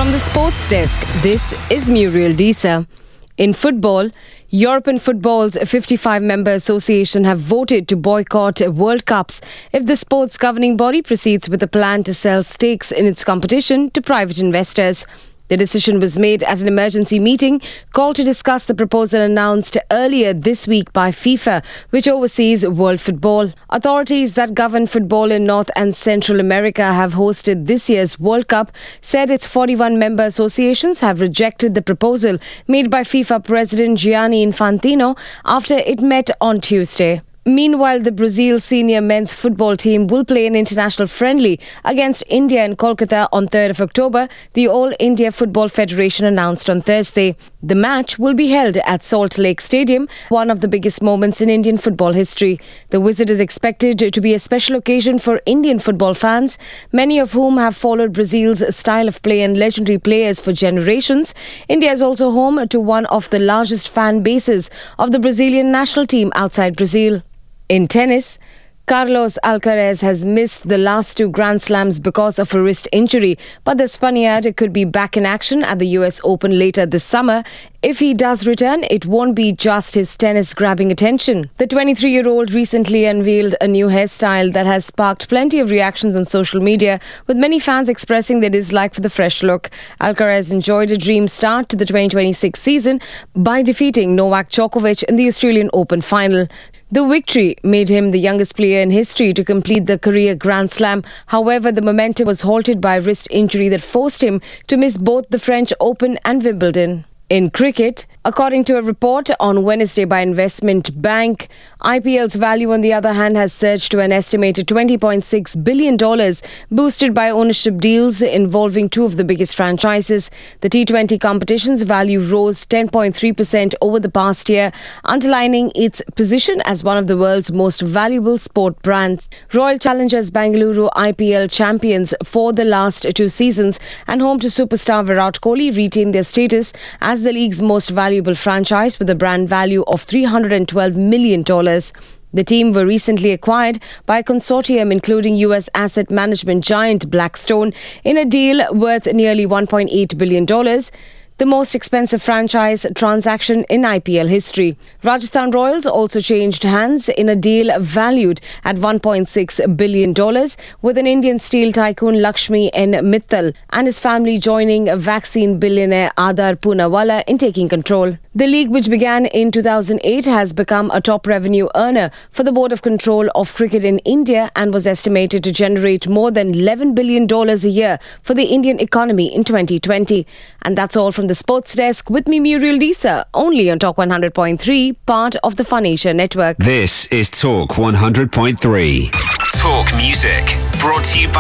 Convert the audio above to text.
From the sports desk, this is Muriel Disa. In football, European Football's 55-member association have voted to boycott World Cups if the sports governing body proceeds with a plan to sell stakes in its competition to private investors. The decision was made at an emergency meeting called to discuss the proposal announced earlier this week by FIFA, which oversees world football. Authorities that govern football in North and Central America have hosted this year's World Cup, said its 41-member associations have rejected the proposal made by FIFA President Gianni Infantino after it met on Tuesday. Meanwhile, the Brazil senior men's football team will play an international friendly against India in Kolkata on 3rd of October, the All India Football Federation announced on Thursday. The match will be held at Salt Lake Stadium, one of the biggest moments in Indian football history. The visit is expected to be a special occasion for Indian football fans, many of whom have followed Brazil's style of play and legendary players for generations. India is also home to one of the largest fan bases of the Brazilian national team outside Brazil. In tennis, Carlos Alcaraz has missed the last two Grand Slams because of a wrist injury, but the Spaniard could be back in action at the US Open later this summer. If he does return, it won't be just his tennis grabbing attention. The 23-year-old recently unveiled a new hairstyle that has sparked plenty of reactions on social media, with many fans expressing their dislike for the fresh look. Alcaraz enjoyed a dream start to the 2026 season by defeating Novak Djokovic in the Australian Open final. The victory made him the youngest player in history to complete the career Grand Slam. However, the momentum was halted by a wrist injury that forced him to miss both the French Open and Wimbledon. In cricket, according to a report on Wednesday by Investment Bank, IPL's value, on the other hand, has surged to an estimated $20.6 billion, boosted by ownership deals involving two of the biggest franchises. The T20 competition's value rose 10.3% over the past year, underlining its position as one of the world's most valuable sport brands. Royal Challengers Bengaluru, IPL champions for the last two seasons and home to superstar Virat Kohli, retained their status as the league's most valuable franchise with a brand value of $312 million. The team were recently acquired by a consortium including US asset management giant Blackstone in a deal worth nearly $1.8 billion. The most expensive franchise transaction in IPL history. Rajasthan Royals also changed hands in a deal valued at $1.6 billion, with an Indian steel tycoon Lakshmi N. Mittal and his family joining vaccine billionaire Adar Poonawalla in taking control. The league, which began in 2008, has become a top revenue earner for the Board of Control of Cricket in India and was estimated to generate more than $11 billion a year for the Indian economy in 2020. And that's all from the Sports Desk with me, Muriel Disa, only on Talk 100.3, part of the Fun Asia network. This is Talk 100.3. Talk music, brought to you by